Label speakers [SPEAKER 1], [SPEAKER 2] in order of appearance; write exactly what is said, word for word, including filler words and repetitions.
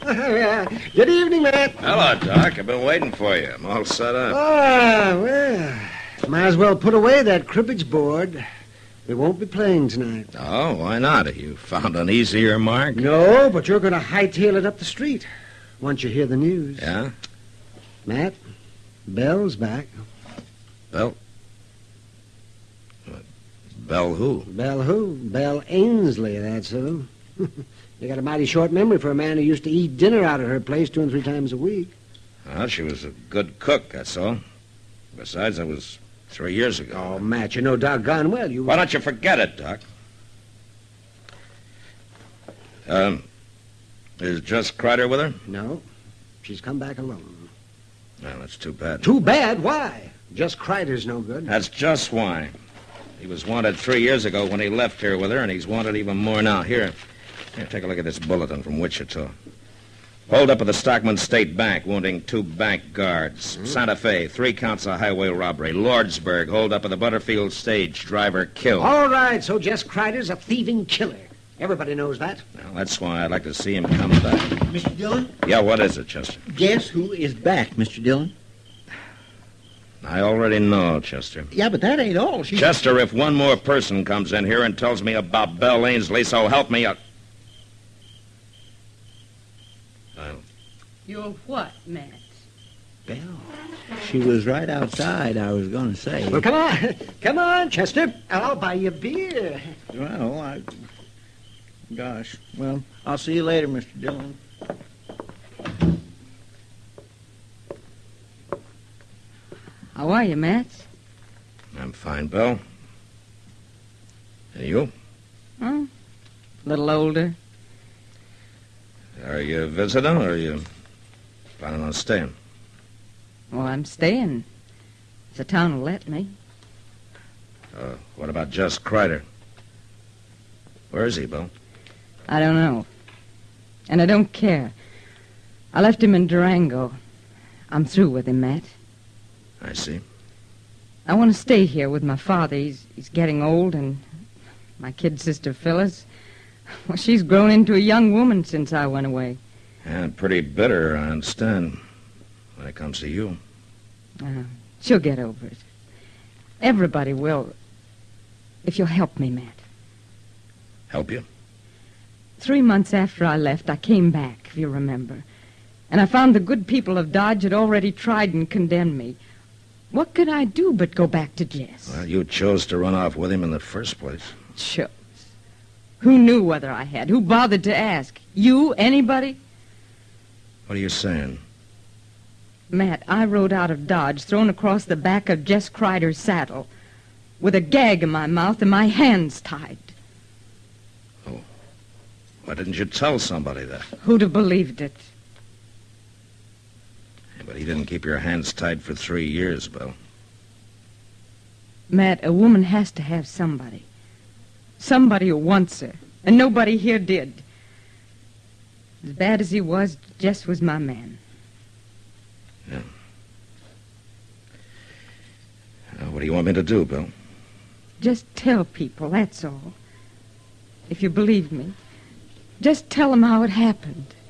[SPEAKER 1] Yeah. Good evening, Matt.
[SPEAKER 2] Hello, Doc. I've been waiting for you. I'm all set up.
[SPEAKER 1] Ah, well, might as well put away that cribbage board. We won't be playing tonight.
[SPEAKER 2] Oh, why not? You found an easier mark?
[SPEAKER 1] No, but you're going to hightail it up the street once you hear the news.
[SPEAKER 2] Yeah?
[SPEAKER 1] Matt, Belle's back.
[SPEAKER 2] Belle? What? Belle who?
[SPEAKER 1] Belle who? Belle Ainsley, that's who. You got a mighty short memory for a man who used to eat dinner out at her place two and three times a week.
[SPEAKER 2] Well, she was a good cook, that's all. Besides, that was three years ago.
[SPEAKER 1] Oh, Matt, you know doggone well you...
[SPEAKER 2] Why don't you forget it, Doc? Um, is Jess Kreider with her?
[SPEAKER 1] No, she's come back alone.
[SPEAKER 2] Well, that's too bad.
[SPEAKER 1] Too bad? Why? Just Kreider's no good.
[SPEAKER 2] That's just why. He was wanted three years ago when he left here with her, and he's wanted even more now. Here, here, take a look at this bulletin from Wichita. Hold up at the Stockman State Bank, wounding two bank guards. Mm-hmm. Santa Fe, three counts of highway robbery. Lordsburg, hold up at the Butterfield stage, driver killed.
[SPEAKER 1] All right, so Jess Kreider's a thieving killer. Everybody knows that.
[SPEAKER 2] Well, that's why I'd like to see him come back.
[SPEAKER 3] Mister Dillon?
[SPEAKER 2] Yeah, what is it, Chester?
[SPEAKER 3] Guess who is back, Mister Dillon?
[SPEAKER 2] I already know, Chester.
[SPEAKER 3] Yeah, but that ain't all. She...
[SPEAKER 2] Chester, if one more person comes in here and tells me about Belle Ainsley, so help me out. Well,
[SPEAKER 4] You're what, Matt?
[SPEAKER 3] Belle. She was right outside, I was going to say.
[SPEAKER 1] Well, come on. Come on, Chester. I'll buy you a beer.
[SPEAKER 3] Well, I... Gosh. Well, I'll see you later, Mister Dillon.
[SPEAKER 4] How are you, Matt?
[SPEAKER 2] I'm fine, Belle. And you?
[SPEAKER 4] Huh? A little older.
[SPEAKER 2] Are you visiting, or are you planning on staying?
[SPEAKER 4] Well, I'm staying. If the town will let me.
[SPEAKER 2] Uh, what about Jess Kreider? Where is he, Belle?
[SPEAKER 4] I don't know. And I don't care. I left him in Durango. I'm through with him, Matt.
[SPEAKER 2] I see.
[SPEAKER 4] I want to stay here with my father. He's he's getting old, and my kid sister Phyllis, well, she's grown into a young woman since I went away.
[SPEAKER 2] And pretty bitter, I understand, when it comes to you.
[SPEAKER 4] Uh, she'll get over it. Everybody will, if you'll help me, Matt.
[SPEAKER 2] Help you?
[SPEAKER 4] Three months after I left, I came back, if you remember. And I found the good people of Dodge had already tried and condemned me. What could I do but go back to Jess?
[SPEAKER 2] Well, you chose to run off with him in the first place.
[SPEAKER 4] Chose. Who knew whether I had? Who bothered to ask? You? Anybody?
[SPEAKER 2] What are you saying?
[SPEAKER 4] Matt, I rode out of Dodge, thrown across the back of Jess Kreider's saddle, with a gag in my mouth and my hands tied.
[SPEAKER 2] Oh. Why didn't you tell somebody that?
[SPEAKER 4] Who'd have believed it?
[SPEAKER 2] But he didn't keep your hands tied for three years, Belle.
[SPEAKER 4] Matt, a woman has to have somebody. Somebody who wants her. And nobody here did. As bad as he was, Jess was my man.
[SPEAKER 2] Yeah. Uh, what do you want me to do, Belle?
[SPEAKER 4] Just tell people, that's all. If you believe me. Just tell them how it happened.